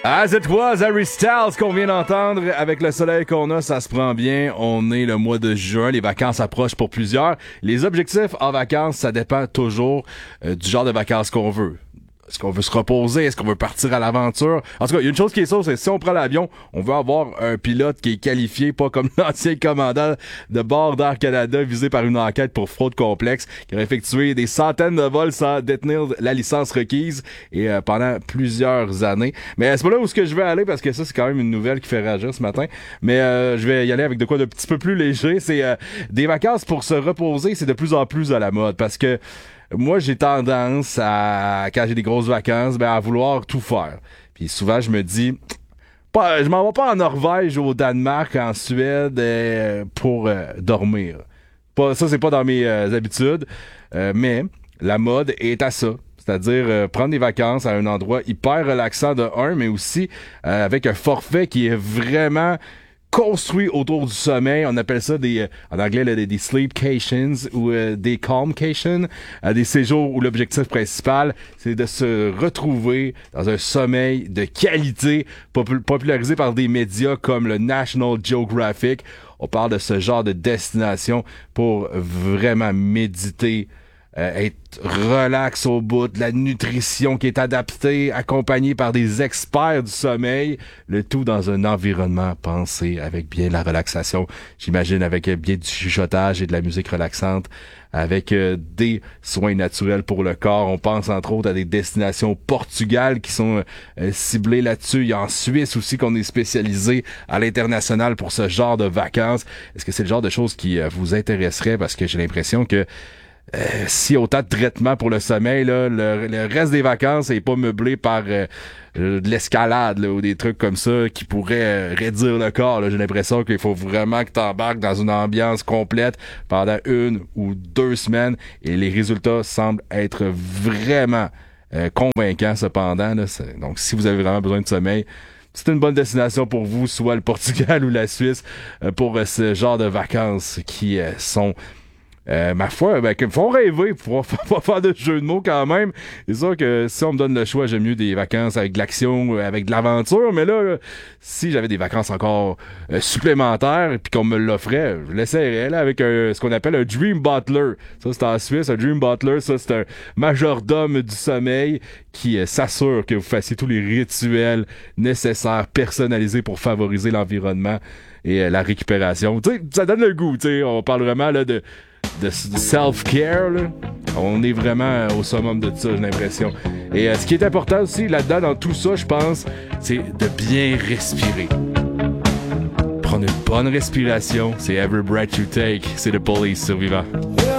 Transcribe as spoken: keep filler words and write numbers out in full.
As it was, Harry Styles qu'on vient d'entendre. Avec le soleil qu'on a, ça se prend bien. On est le mois de juin, les vacances approchent pour plusieurs. Les objectifs en vacances, ça dépend toujours euh, du genre de vacances qu'on veut. Est-ce qu'on veut se reposer? Est-ce qu'on veut partir à l'aventure? En tout cas, il y a une chose qui est sûre, c'est que si on prend l'avion, on veut avoir un pilote qui est qualifié, pas comme l'ancien commandant de bord d'Air Canada visé par une enquête pour fraude complexe, qui a effectué des centaines de vols sans détenir la licence requise et euh, pendant plusieurs années. Mais c'est pas là où ce que je vais aller parce que ça, c'est quand même une nouvelle qui fait réagir ce matin. Mais euh, je vais y aller avec de quoi de petit peu plus léger. C'est euh, des vacances pour se reposer, c'est de plus en plus à la mode parce que moi, j'ai tendance à, quand j'ai des grosses vacances, ben, à vouloir tout faire. Puis souvent, je me dis, pas, je m'en vais pas en Norvège, au Danemark, en Suède, euh, pour euh, dormir. Pas, ça, c'est pas dans mes euh, habitudes. Euh, mais la mode est à ça. C'est-à-dire euh, prendre des vacances à un endroit hyper relaxant de un, mais aussi euh, avec un forfait qui est vraiment construit autour du sommeil. On appelle ça des, euh, en anglais, là, des, des sleepcations ou euh, des calmcations, euh, des séjours où l'objectif principal, c'est de se retrouver dans un sommeil de qualité popul- popularisé par des médias comme le National Geographic. On parle de ce genre de destination pour vraiment méditer, Euh, être relax au bout, de la nutrition qui est adaptée, accompagnée par des experts du sommeil, le tout dans un environnement pensé avec bien de la relaxation, j'imagine avec bien du chuchotage et de la musique relaxante, avec euh, des soins naturels pour le corps. On pense entre autres à des destinations au Portugal qui sont euh, ciblées là-dessus. Il y a en Suisse aussi qu'on est spécialisé à l'international pour ce genre de vacances. Est-ce que c'est le genre de choses qui euh, vous intéresserait? Parce que j'ai l'impression que Euh, si autant de traitements pour le sommeil, là, le, le reste des vacances n'est pas meublé par euh, de l'escalade là, ou des trucs comme ça qui pourraient euh, réduire le corps. Là. J'ai l'impression qu'il faut vraiment que tu embarques dans une ambiance complète pendant une ou deux semaines et les résultats semblent être vraiment euh, convaincants cependant. Là. Donc si vous avez vraiment besoin de sommeil, c'est une bonne destination pour vous, soit le Portugal ou la Suisse, euh, pour euh, ce genre de vacances qui euh, sont... Euh, ma foi, ben, qui me font rêver pour pas faire de jeu de mots quand même. C'est sûr que si on me donne le choix, j'aime mieux des vacances avec de l'action, avec de l'aventure, mais là, là si j'avais des vacances encore euh, supplémentaires et puis qu'on me l'offrait, je l'essayerais là, avec un, ce qu'on appelle un Dream Butler. Ça, c'est en Suisse, un Dream Butler, ça, c'est un majordome du sommeil qui euh, s'assure que vous fassiez tous les rituels nécessaires, personnalisés pour favoriser l'environnement et euh, la récupération. Tu sais, ça donne le goût, tu sais, on parle vraiment là de de self-care, là. On est vraiment au summum de ça, j'ai l'impression. Et euh, ce qui est important aussi là-dedans, dans tout ça, je pense, c'est de bien respirer. Prendre une bonne respiration, c'est Every Breath You Take, c'est The Police sur Vivant.